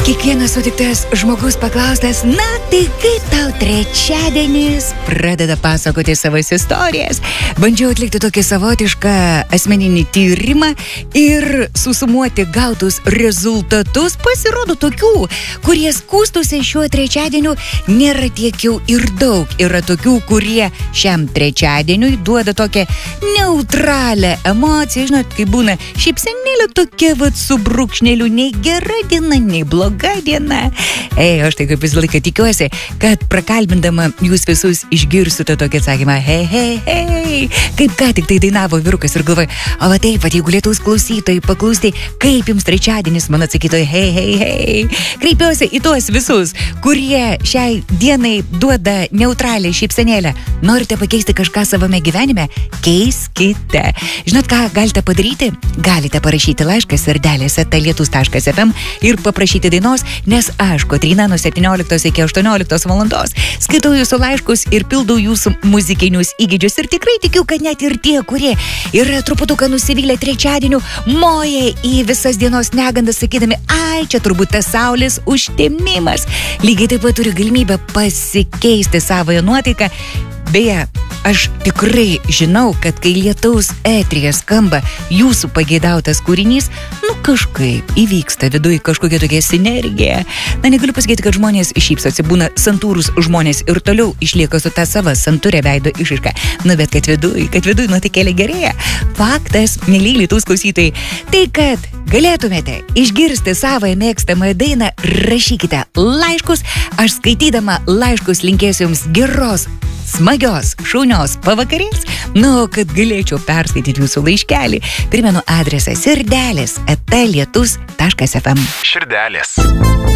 Kiekvienas sutiktas žmogus paklaustas, na tai kaip tau trečiadienis, pradeda pasakoti savas istorijas. Bandžiau atlikti tokį savotišką asmeninį tyrimą ir susumuoti gautus rezultatus. Pasirodo tokių, kurie skųstusi šiuo trečiadieniu, nėra tiek jau ir daug. Yra tokių, kurie šiam trečiadieniui duoda tokią neutralią emociją. Žinot, kai būna šypsenėlė tokia su brūkšneliu, nei gera diena, nei bloga diena. Aš tai kaip visą laiką tikiuosi, kad prakalbindama jūs visus išgirsite tokį atsakymą, hei, kaip ką tik tai dainavo vyrukas ir galvoja, o va taip, jeigu lietaus klausytojai paklausti, kaip jums trečiadienis, man atsakytojai, hei. Kreipiuosi į tuos visus, kurie šiai dienai duoda neutralią šypsenėlę. Norite pakeisti kažką savame gyvenime? Keiskite. Žinot, ką galite padaryti? Galite parašyti laišką sardelės@lietus.fm ir paprašyti dainos, nes aš, Kotryna, nuo 17 iki 18 valandos skaitau jūsų laiškus ir pildau jūsų muzikinius įgūdžius. Ir tikrai tikiu, kad net ir tie, kurie yra truputuką nusivylę trečiadieniu, moja į visas dienos negandas, sakydami, ai, čia turbūt tas saulės užtemimas. Lygiai taip pat turi galimybę pasikeisti savoje nuotaiką. Beje, aš tikrai žinau, kad kai lietaus eteryje skamba jūsų pageidautas kūrinys, kažkaip įvyksta viduje kažkokia tokia sinergija. Negaliu pasakyti, kad žmonės šypsosi, būna santūrus žmonės ir toliau išlieka su ta sava santūrė veido išraiška. Bet kad viduje nuotaikėlė gerėja. Faktas, mėly Lietaus klausytojai, tai kad galėtumėte išgirsti savo mėgstamą dainą, rašykite laiškus. Aš skaitydama laiškus linkėsiu jums geros, smagios, šaunios pavakarės. Kad galėčiau perskaityti jūsų laiškelį, primenu adresą sirdelės@lietus.fm. Širdelės.